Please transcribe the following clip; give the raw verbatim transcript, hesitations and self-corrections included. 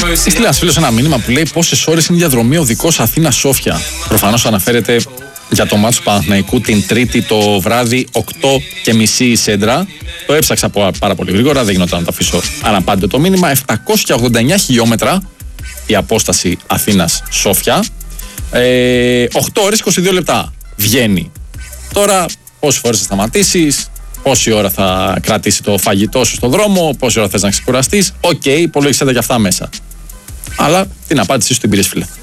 Έστειλε ένα φίλο ένα μήνυμα που λέει πόσες ώρες είναι η διαδρομή οδικός Αθήνα-Σόφια. Προφανώς αναφέρεται για το μάτσο του Παναθηναϊκού την Τρίτη το βράδυ, οκτώ και μισή η Σέντρα. Το έψαξα πάρα πολύ γρήγορα, δεν γινόταν να το αφήσω αναπάντητο το μήνυμα. επτακόσια ογδόντα εννέα χιλιόμετρα η απόσταση Αθήνας-Σόφια. Ε, οκτώ ώρες είκοσι δύο λεπτά βγαίνει. Τώρα, πόσες φορές θα σταματήσεις, πόση ώρα θα κρατήσει το φαγητό σου στον δρόμο, πόση ώρα θες να ξεκουραστείς. Οκ, okay, υπολόγισε τα και αυτά μέσα. Αλλά την απάντησή σου την πήρες, φίλε.